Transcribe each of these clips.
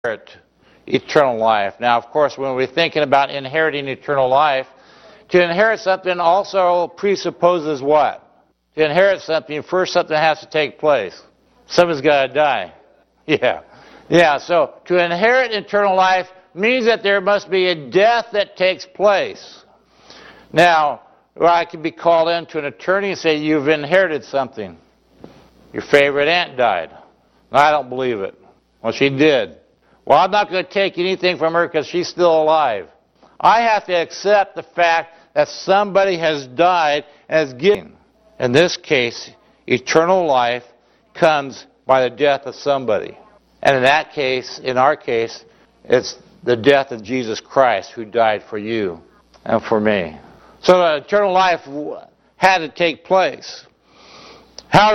inherit eternal life. Now, of course, when we're thinking about inheriting eternal life, to inherit something also presupposes what? To inherit something, first something has to take place. Someone's got to die. Yeah, so to inherit eternal life means that there must be a death that takes place. Now, I could be called in to an attorney and say, you've inherited something. Your favorite aunt died. No, I don't believe it. Well, she did. Well, I'm not going to take anything from her because she's still alive. I have to accept the fact that somebody has died and is given. In this case, eternal life comes by the death of somebody. And in that case, in our case, it's the death of Jesus Christ who died for you and for me. So eternal life had to take place. What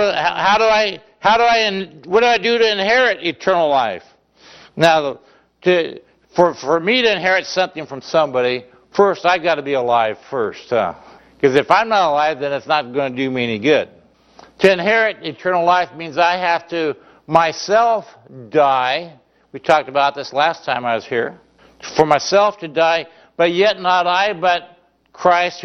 do I do to inherit eternal life? Now, for me to inherit something from somebody, first I got to be alive first. Because if I'm not alive, then it's not going to do me any good. To inherit eternal life means I have to myself die. We talked about this last time I was here. For myself to die, but yet not I, but Christ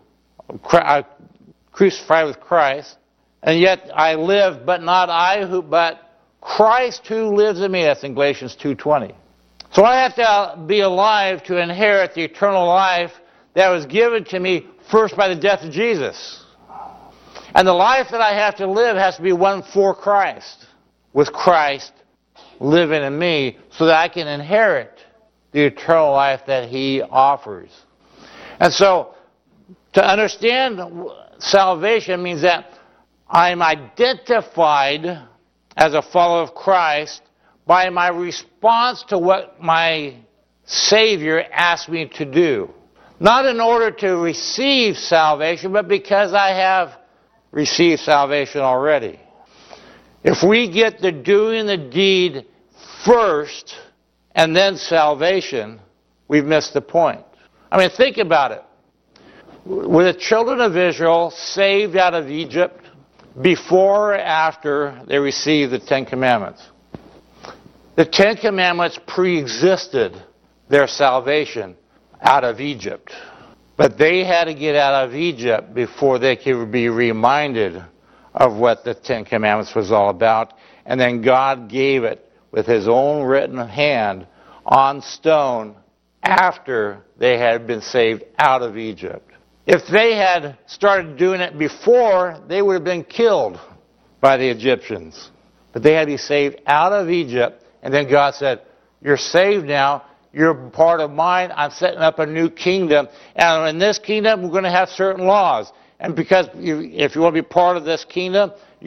crucified with Christ. And yet I live, but not I, but Christ who lives in me. That's in Galatians 2:20. So I have to be alive to inherit the eternal life that was given to me first by the death of Jesus. And the life that I have to live has to be one for Christ, with Christ living in me, so that I can inherit the eternal life that He offers. And so, to understand salvation means that I'm identified as a follower of Christ by my response to what my Savior asked me to do. Not in order to receive salvation, but because I have received salvation already. If we get the doing the deed first and then salvation, we've missed the point. I mean, think about it. Were the children of Israel saved out of Egypt before or after they received the Ten Commandments? The Ten Commandments pre-existed their salvation out of Egypt. But they had to get out of Egypt before they could be reminded of what the Ten Commandments was all about. And then God gave it with His own written hand on stone after they had been saved out of Egypt. If they had started doing it before, they would have been killed by the Egyptians. But they had to be saved out of Egypt. And then God said, you're saved now. You're part of mine. I'm setting up a new kingdom. And in this kingdom, we're going to have certain laws. And because if you want to be part of this kingdom,